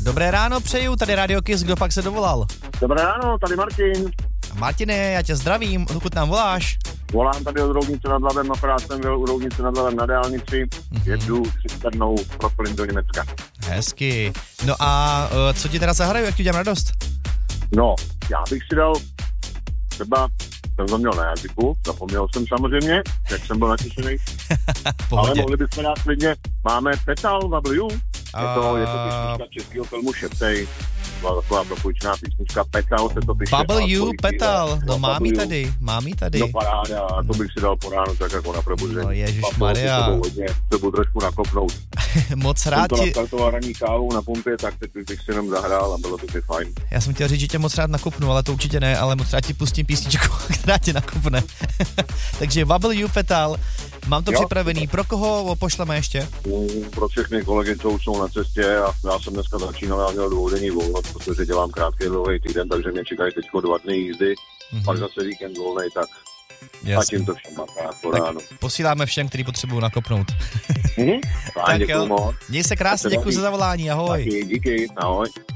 Dobré ráno přeju, tady Radio Kiss, kdo pak se dovolal? Dobré ráno, tady Martin. Martine, já tě zdravím, odkud nám voláš? Volám tady od Roudnice nad Labem, akorát jsem byl u Roudnice nad Labem na dálnici, jedu cisternou pro plyn do Německa. Hezky. No a co ti teda zahraju, jak ti udělám radost? No, já bych si dal třeba, jsem to měl na jazyku, zapomněl jsem samozřejmě, jak jsem byl natěšený, ale mohli bychom dát klidně, máme Petal W, je to písnička českého filmu Šeptej, byla taková propůjčná písnička Petal, se to píše. W, Petal, no mám ji tady. No paráda, to bych si dal po ránu tak jako na probuzení. No ježišmarja. To budu trošku nakopnout. Moc rád ti... Jsem to nastartoval ranní kávu na pumpě, tak teď bych si jenom zahrál a bylo to by fajn. Já jsem chtěl říct, že tě moc rád nakopnu, ale to určitě ne, ale moc rád ti pustím písničku, která tě nakopne. Takže W, Petal, mám to připravený. Pro koho pošleme ještě? Pro všechny kolegy, co už jsou na cestě a já jsem dneska začínal, já měl dvoudenní volno, protože dělám krátký dlouhý týden, takže mě čekají teď 2 dny jízdy, pak zase víkend volnej, tak a tím to všem ráno. Posíláme všem, kteří potřebují nakopnout. Fajn, děkuju moc. Měj se krásně, děkuji za zavolání, ahoj. Taky, díky, ahoj.